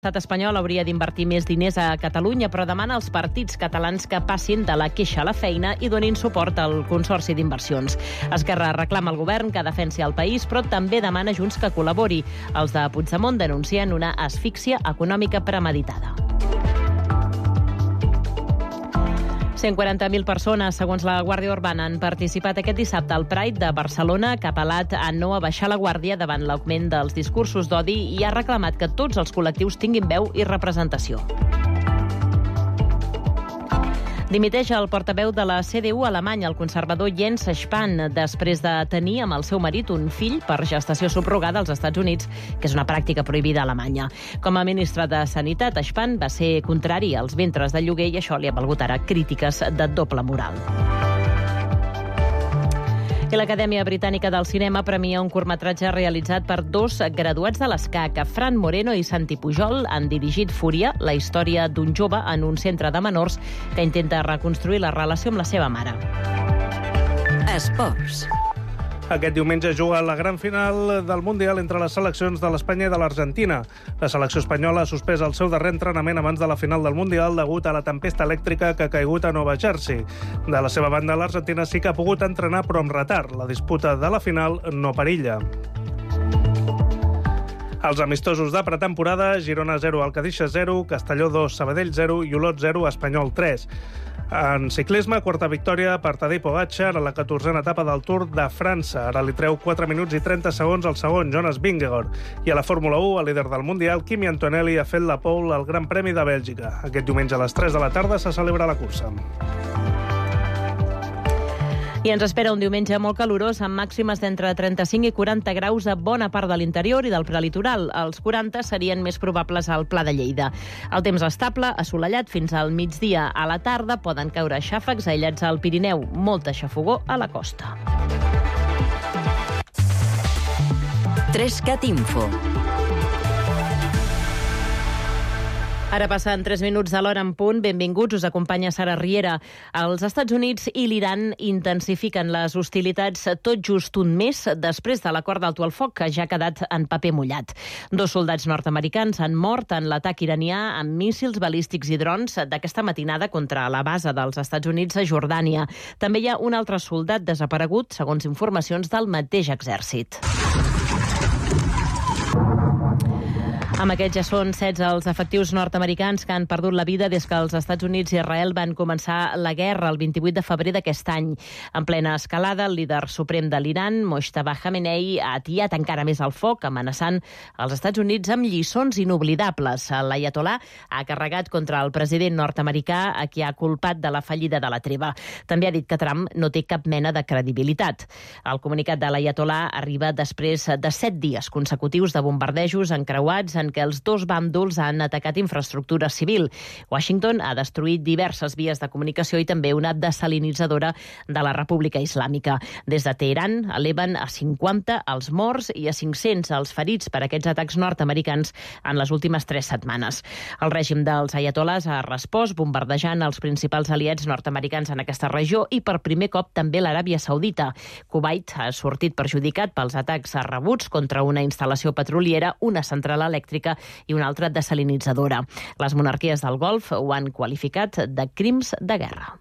L'estat espanyol hauria d'invertir més diners a Catalunya, però demana als partits catalans que passin de la queixa a la feina i donin suport al Consorci d'Inversions. Esquerra reclama al govern que defensi el país, però també demana Junts que col·labori. Els de Puigdemont denuncien una asfíxia econòmica premeditada. 140.000 persones, segons la Guàrdia Urbana, han participat aquest dissabte al Pride de Barcelona, que ha apel·lat a no abaixar la guàrdia davant l'augment dels discursos d'odi i ha reclamat que tots els col·lectius tinguin veu i representació. Dimiteix el portaveu de la CDU alemanya, el conservador Jens Spahn, després de tenir amb el seu marit un fill per gestació subrogada als Estats Units, que és una pràctica prohibida a Alemanya. Com a ministre de Sanitat, Spahn va ser contrari als ventres de lloguer i això li ha valgut ara crítiques de doble moral. I l'Acadèmia Britànica del Cinema premia un curtmetratge realitzat per dos graduats de l'ESCAC. Fran Moreno i Santi Pujol han dirigit Fúria, la història d'un jove en un centre de menors que intenta reconstruir la relació amb la seva mare. Esports. Aquest diumenge juga la gran final del Mundial entre les seleccions de l'Espanya i de l'Argentina. La selecció espanyola ha suspès el seu darrer entrenament abans de la final del Mundial degut a la tempesta elèctrica que ha caigut a Nova Jersey. De la seva banda, l'Argentina sí que ha pogut entrenar, però amb retard. La disputa de la final no perilla. Els amistosos de pretemporada: Girona 0, Alcadissa 0, Castelló 2, Sabadell 0 i Olot 0, Espanyol 3. En ciclisme, quarta victòria per Tadej Pogačar a la 14a etapa del Tour de França. Ara li treu 4 minuts i 30 segons al segon, Jonas Vingegaard. I a la Fórmula 1, el líder del Mundial, Kimi Antonelli, ha fet la pole al Gran Premi de Bèlgica. Aquest diumenge a les 3 de la tarda se celebra la cursa. I ens espera un diumenge molt calorós, amb màximes d'entre 35 i 40 graus a bona part de l'interior i del prelitoral. Els 40 serien més probables al Pla de Lleida. El temps estable, assolellat fins al migdia. A la tarda poden caure xàfecs aïllats al Pirineu. Molta xafogor a la costa. 3CAT Info. Ara passen 3 minuts de l'hora en punt. Benvinguts, us acompanya Sara Riera. Els Estats Units i l'Iran intensifiquen les hostilitats tot just un mes després de l'acord d'alto al foc, que ja ha quedat en paper mullat. 2 soldats nord-americans han mort en l'atac iranià amb míssils balístics i drons d'aquesta matinada contra la base dels Estats Units a Jordània. També hi ha un altre soldat desaparegut, segons informacions del mateix exèrcit. Amb aquests ja són 16 els efectius nord-americans que han perdut la vida des que els Estats Units i Israel van començar la guerra el 28 de febrer d'aquest any. En plena escalada, el líder suprem de l'Iran, Mojtaba Khamenei, ha atiat encara més el foc, amenaçant els Estats Units amb lliçons inoblidables. L'aiatolà ha carregat contra el president nord-americà, a qui ha culpat de la fallida de la treva. També ha dit que Trump no té cap mena de credibilitat. El comunicat de l'aiatolà arriba després de 7 dies consecutius de bombardejos encreuats en què els dos bàndols han atacat infraestructura civil. Washington ha destruït diverses vies de comunicació i també una desalinitzadora de la República Islàmica. Des de Teheran eleven a 50 els morts i a 500 els ferits per aquests atacs nord-americans en les últimes 3 setmanes. El règim dels aiatolàs ha respost bombardejant els principals aliats nord-americans en aquesta regió i per primer cop també l'Aràbia Saudita. Kuwait ha sortit perjudicat pels atacs rebuts contra una instal·lació petroliera, una central elèctrica i una altra desalinitzadora. Les monarquies del Golf ho han qualificat de crims de guerra.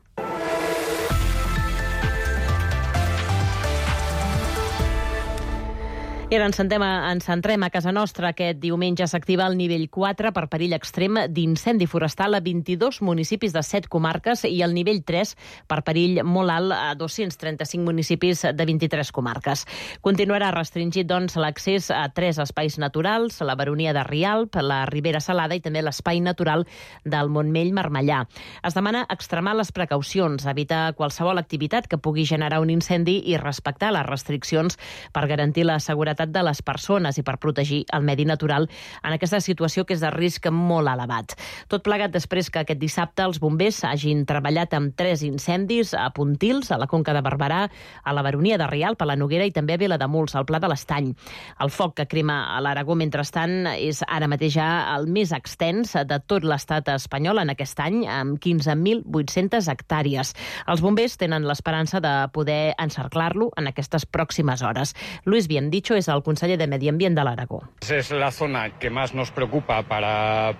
I ara ens centrem a casa nostra. Aquest diumenge s'activa el nivell 4 per perill extrem d'incendi forestal a 22 municipis de 7 comarques i el nivell 3 per perill molt alt a 235 municipis de 23 comarques. Continuarà restringit, doncs, l'accés a 3 espais naturals, la Baronia de Rialp, la Ribera Salada i també l'espai natural del Montmell-Marmellà. Es demana extremar les precaucions, evitar qualsevol activitat que pugui generar un incendi i respectar les restriccions per garantir la seguretat de les persones i per protegir el medi natural en aquesta situació que és de risc molt elevat. Tot plegat després que aquest dissabte els bombers hagin treballat amb 3 incendis a Pontils, a la Conca de Barberà, a la Baronia de Rialp, a la Noguera i també a Vilademuls, al Pla de l'Estany. El foc que crema a l'Aragó, mentrestant, és ara mateix ja el més extens de tot l'estat espanyol en aquest any, amb 15.800 hectàrees. Els bombers tenen l'esperança de poder encerclar-lo en aquestes pròximes hores. Luis Biendicho és el conseller de Medi Ambient de l'Aragó. Es la zona que más nos preocupa para